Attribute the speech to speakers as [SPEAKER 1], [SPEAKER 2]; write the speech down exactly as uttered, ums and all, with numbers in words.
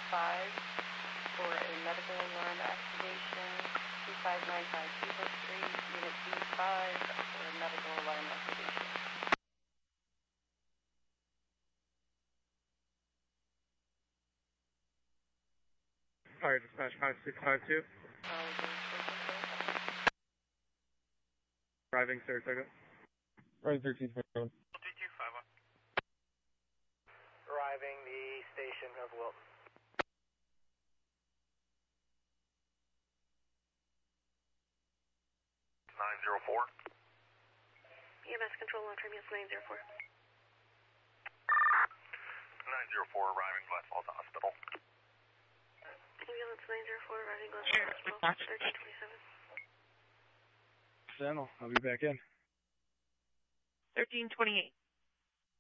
[SPEAKER 1] five for a medical alarm activation. two five nine five Depot Street, Unit B five for a medical alarm activation.
[SPEAKER 2] Alright, dispatch five six five two. Arriving, sir, second. Arriving thirteen twenty-one.
[SPEAKER 3] two two five one.
[SPEAKER 4] Arriving the station of Wilton.
[SPEAKER 3] nine zero four.
[SPEAKER 5] E M S control on Terminus nine zero four.
[SPEAKER 3] nine zero four arriving Glass Falls Hospital.
[SPEAKER 5] Ambulance nine zero four arriving Glass Falls Hospital. thirteen twenty-seven.
[SPEAKER 2] Channel, I'll be back in.
[SPEAKER 5] thirteen twenty-eight.